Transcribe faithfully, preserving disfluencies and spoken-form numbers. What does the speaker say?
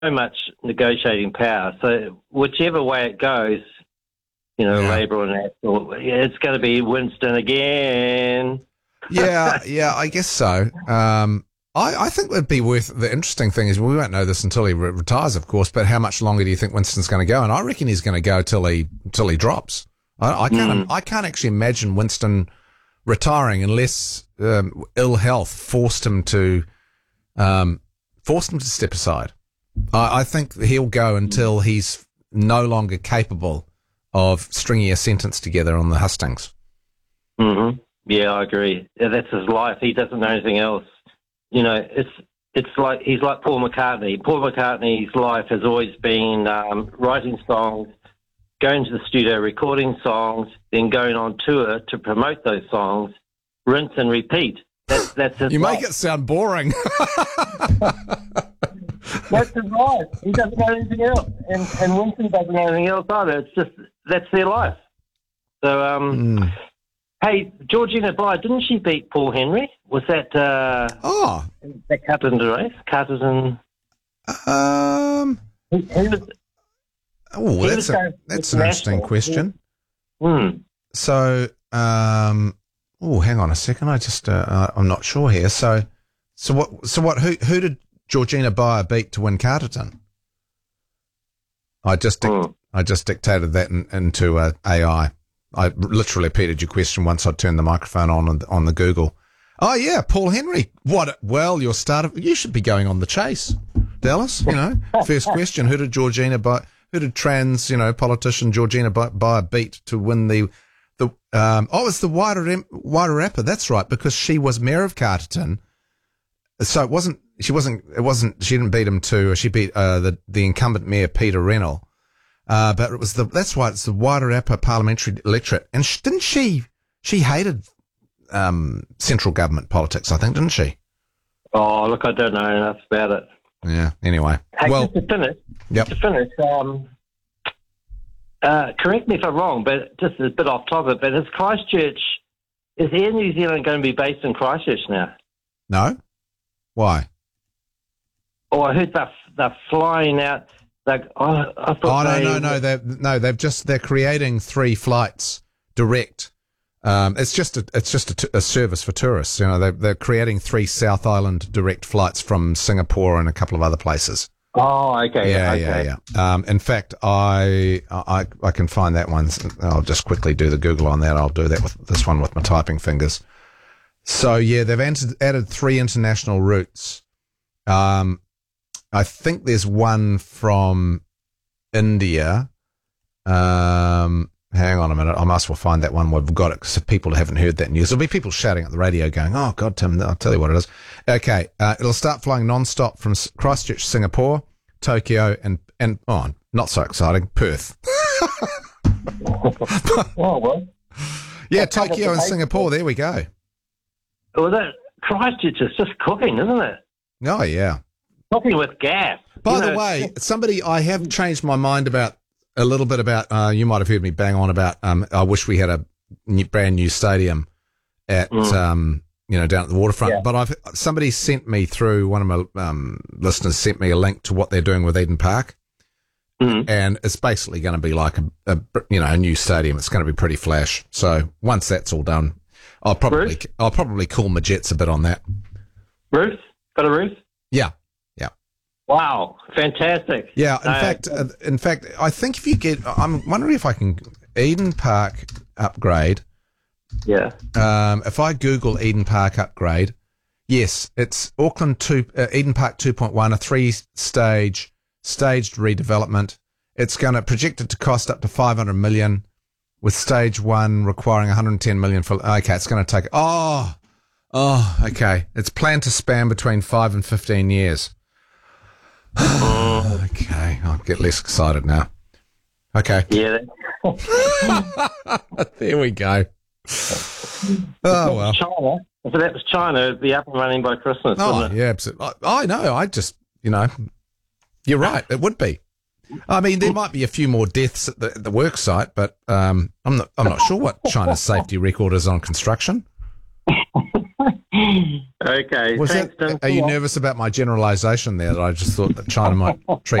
much negotiating power. So whichever way it goes, you know, Yeah. Labor or National, it's going to be Winston again. Yeah, yeah, I guess so. Um, I, I think it'd be worth, the interesting thing is, we won't know this until he re- retires, of course, but how much longer do you think Winston's going to go? And I reckon he's going to go till he, till he drops. I, I can't, Mm. I can't actually imagine Winston retiring unless, um, ill health forced him to, um, forced him to step aside. I, I think he'll go until he's no longer capable of stringing a sentence together on the hustings. Mm-hmm. Yeah, I agree. Yeah, that's his life. He doesn't know anything else. You know, it's it's like he's like Paul McCartney. Paul McCartney's life has always been um, writing songs, going to the studio, recording songs, then going on tour to promote those songs, rinse and repeat. That's that's his You life. make it sound boring. That's his life. He doesn't know anything else, and and Winston doesn't know anything else either. It's just that's their life. So, um, Mm. hey, Georgina Bly, didn't she beat Paul Henry? Was that uh, Oh, that Carterton the race? Carterton. um, He, he was. oh, He that's was a, going that's an interesting international. question. Hmm. So, um, oh, hang on a second. I just, uh, uh, I'm not sure here. So, so what, so what, who, who did Georgina Byer beat to win Carterton? I just, dic- Hmm. I just dictated that in, into uh, A I. I literally repeated your question once I turned the microphone on on the, on the Google. Oh yeah, Paul Henry. What? Well, your start of, you should be going on the chase, Dallas. You know, first question: who did Georgina Byer, who did trans, you know, politician Georgina Byer beat to win the the? Um, oh, it's the Wairarapa. Wairarapa. That's right, because she was mayor of Carterton. So it wasn't. She wasn't. It wasn't. She didn't beat him to. She beat uh, the the incumbent mayor Peter Rennell. Uh, but it was the. That's why it's the Wairarapa parliamentary electorate. And she, didn't she? She hated um, central government politics, I think, didn't she? Oh, look, I don't know enough about it. Yeah. Anyway. Hey, Well. just to finish, Yep. to finish, um, uh, correct me if I'm wrong, but just a bit off topic, but is Christchurch, is Air New Zealand going to be based in Christchurch now? No. Why? Oh, I heard they're, they're flying out. Like, oh, I thought Oh no they, no no they no they've just they're creating three flights direct. Um, it's just a it's just a, t- a service for tourists. You know they they're creating three South Island direct flights from Singapore and a couple of other places. Oh, okay. Yeah okay. yeah yeah. Um, in fact, I I I can find that one. I'll just quickly do the Google on that. I'll do that with this one with my typing fingers. So yeah, they've added, added three international routes. Um. I think there's one from India. Um, hang on a minute. I must well find that one. We've got it because people haven't heard that news. There'll be people shouting at the radio going, oh, God, Tim, I'll tell you what it is. Okay. Uh, it'll start flying non-stop from Christchurch, Singapore, Tokyo, and, and oh, not so exciting, Perth. Oh, well. Yeah, That's kind of Tokyo and the Singapore. There we go. Well, that Christchurch is just cooking, isn't it? Oh, yeah. Cooking with gas. By You the know, way, somebody, I have changed my mind about a little bit about, uh, you might have heard me bang on about, um, I wish we had a new, brand new stadium at, Mm. um, you know, down at the waterfront. Yeah. But I've, somebody sent me through, one of my, um, listeners sent me a link to what they're doing with Eden Park. Mm. And it's basically going to be like a, a, you know, a new stadium. It's going to be pretty flash. So once that's all done, I'll probably, Bruce? I'll probably cool my jets a bit on that. Ruth? Got a Ruth? Yeah. Wow, fantastic. Yeah, in Uh, fact, uh, in fact, I think if you get, I'm wondering if I can Eden Park upgrade. Yeah. Um, if I Google Eden Park upgrade, yes, it's Auckland two, uh, Eden Park two point one, a three-stage staged redevelopment. It's going to projected to cost up to five hundred million, with stage one requiring one hundred ten million for. Okay, it's going to take. Oh, oh, okay. It's planned to span between five and fifteen years. Okay, I'll get less excited now. Okay. Yeah. There we go. Oh, well. China. If that was China, it'd be up and running by Christmas, Oh, wouldn't it? yeah, absolutely. I, I know. I just, you know, you're right. It would be. I mean, there might be a few more deaths at the, the work site, but um, I'm not. I'm not sure what China's safety record is on construction. Okay. Was Thanks, that, Tim. are you nervous about my generalisation there? That I just thought that China might treat